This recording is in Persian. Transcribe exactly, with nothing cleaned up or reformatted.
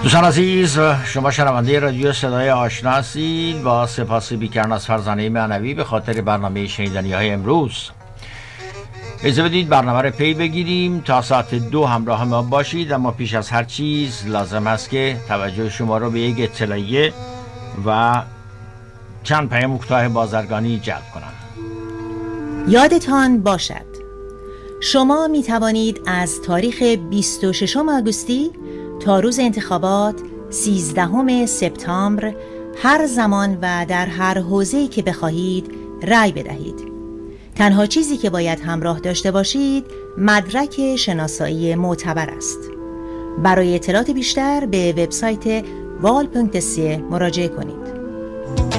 دوستان عزیز، شما شنونده رادیو صدای آشنا هستید. با سپاس بیکران از فرزانه معنوی به خاطر برنامه شنیدنی های امروز. اجازه بدید برنامه رو پی بگیریم تا ساعت دو همراه ما باشید، اما پیش از هر چیز لازم است که توجه شما رو به یک اطلاعیه و چند پیام کوتاه بازرگانی جلب کنم. یادتان باشد شما می توانید از تاریخ بیست و ششم آگوستی تا روز انتخابات سیزدهم سپتامبر هر زمان و در هر حوزه‌ای که بخواهید رأی بدهید. تنها چیزی که باید همراه داشته باشید مدرک شناسایی معتبر است. برای اطلاعات بیشتر به وبسایت وال پونکت سی مراجعه کنید.